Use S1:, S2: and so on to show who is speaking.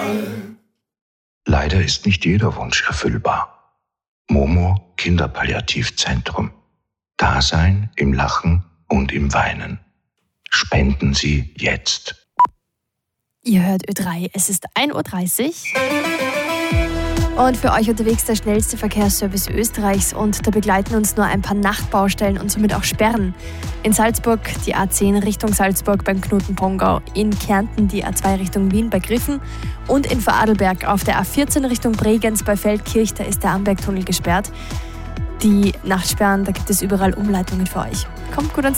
S1: Leider ist nicht jeder Wunsch erfüllbar. Momo Kinderpalliativzentrum. Dasein im Lachen und im Weinen. Spenden Sie jetzt.
S2: Ihr hört Ö3, es ist 1.30 Uhr. Und für euch unterwegs der schnellste Verkehrsservice Österreichs und da begleiten uns nur ein paar Nachtbaustellen und somit auch Sperren. In Salzburg die A10 Richtung Salzburg beim Knoten-Pongau, in Kärnten die A2 Richtung Wien bei Griffen und in Vorarlberg auf der A14 Richtung Bregenz bei Feldkirch, da ist der Ambergtunnel gesperrt. Die Nachtsperren, da gibt es überall Umleitungen für euch. Kommt gut ans